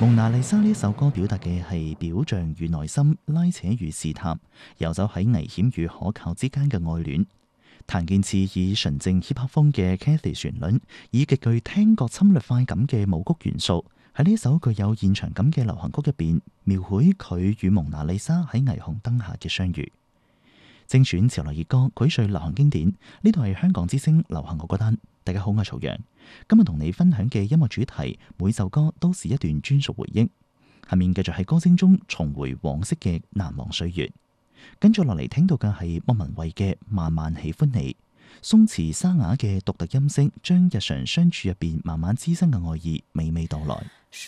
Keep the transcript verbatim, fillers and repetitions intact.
蒙娜麗莎呢首歌表達嘅係表象與內心、拉扯與試探，遊走喺危險與可靠之間嘅愛戀。譚健次以純正 hip hop 風嘅 Cathy 旋律，以極具聽覺侵略快感嘅舞曲元素，喺呢首具有現場感嘅流行曲入邊，描繪佢與蒙娜麗莎喺霓虹燈下嘅相遇。精選潮流熱歌，膾萃流行經典。呢度係香港之聲流行樂歌單。大家好，我係曹陽。今日同你分享嘅音樂主題，每首歌都是一段專屬回憶。下面繼續喺歌聲中重回往昔嘅難忘歲月。跟住落嚟聽到嘅係莫文蔚嘅《慢慢喜歡你》，鬆弛沙啞嘅獨特音色，將日常相處入邊慢慢滋生嘅愛意娓娓道來。